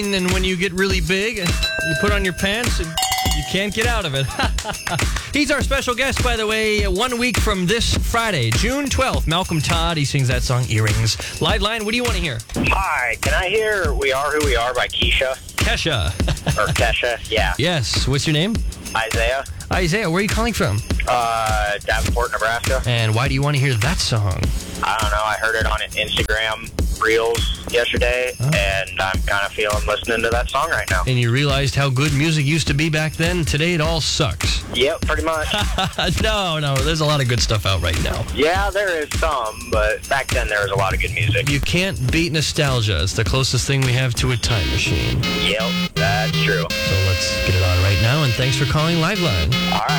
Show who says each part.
Speaker 1: And when you get really big, you put on your pants and you can't get out of it. He's our special guest, by the way, 1 week from this Friday, June 12th. Malcolm Todd, he sings that song, Earrings. Live line, what do you want to hear?
Speaker 2: Hi, can I hear We Are Who We Are by Keisha?
Speaker 1: Kesha.
Speaker 2: Or Kesha, yeah.
Speaker 1: Yes, what's your name?
Speaker 2: Isaiah,
Speaker 1: Isaiah, where are you calling from?
Speaker 2: Davenport, Nebraska.
Speaker 1: And why do you want to hear that song?
Speaker 2: I don't know, I heard it on Instagram Reels yesterday, and I'm kind of feeling listening to that song right now.
Speaker 1: And you realized how good music used to be back then? Today it all sucks.
Speaker 2: Yep, pretty much.
Speaker 1: No, there's a lot of good stuff out right now.
Speaker 2: Yeah, there is some, but back then there was a lot of good music.
Speaker 1: You can't beat nostalgia. It's the closest thing we have to a time machine.
Speaker 2: Yep, that's true.
Speaker 1: So let's get it on right now, and thanks for calling Liveline.
Speaker 2: All right.